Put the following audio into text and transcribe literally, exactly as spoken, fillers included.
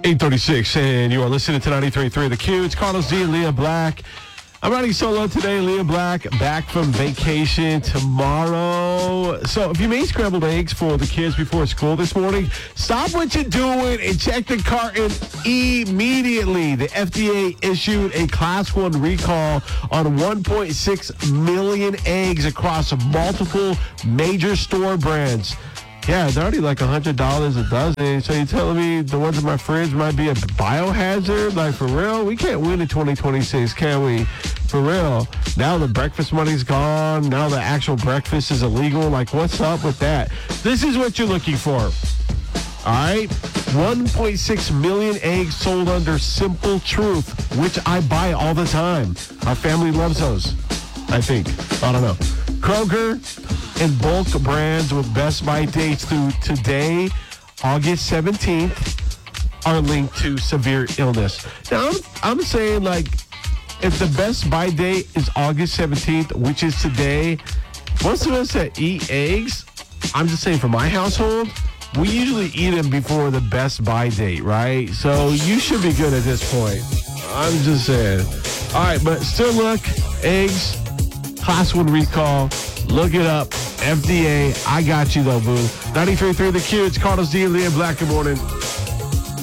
eight thirty-six, and you are listening to ninety-three point three The Q. It's Carlos D and Leah Black. I'm riding solo today. Leah Black back from vacation tomorrow. So if you made scrambled eggs for the kids before school this morning, stop what you're doing and check the carton immediately. The F D A issued a class one recall on one point six million eggs across multiple major store brands. Yeah, they're already like one hundred dollars a dozen. So you're telling me the ones in my fridge might be a biohazard? Like, for real? We can't win in twenty twenty-six, can we? For real. Now the breakfast money's gone. Now the actual breakfast is illegal. Like, what's up with that? This is what you're looking for. All right? one point six million eggs sold under Simple Truth, which I buy all the time. Our family loves those, I think. I don't know. Kroger and bulk brands with Best Buy dates through today, August seventeenth, are linked to severe illness. Now, I'm, I'm saying, like, if the Best Buy date is August seventeenth, which is today, most of us that eat eggs, I'm just saying for my household, we usually eat them before the Best Buy date, right? So you should be good at this point. I'm just saying. All right, but still look, eggs, class one recall, look it up. F D A, I got you though, boo. ninety-three point three The Q, it's Carlos D and Leah Black. Good morning.